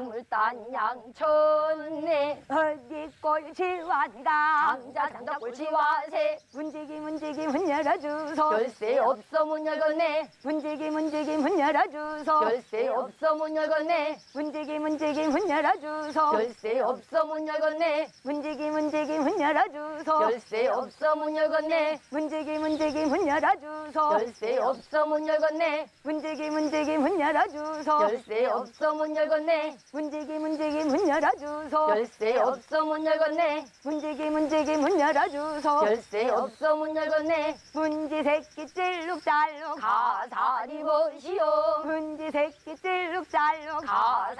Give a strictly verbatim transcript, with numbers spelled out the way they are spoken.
강물단 양천네 어디 꼴치완가 장자 장자 꼴치와세 문지기 문지기 문 열어주소 열쇠 없어 문 열었네 문지기 문지기 문 열어주소 열쇠 없어 문 열었네 문지기 문지기 문 열어주소 열쇠 없어 문 열었네 문지기 문지기 문 열어주소 열쇠 없어 문 열었네 문지기 문지기 문 열어주소 열쇠 없어 문 열었네 문지기 문지기 문 열어주소 열쇠 없어 문 열었네 문지기 문지기 문 열어주소 열쇠 없어 문 열었네 문지기 문지기 문 열어주소 열쇠 없어 문 열었네 문지 새끼 찔룩잘룩 가사리 보시오 문지 새끼 찔룩잘룩 가사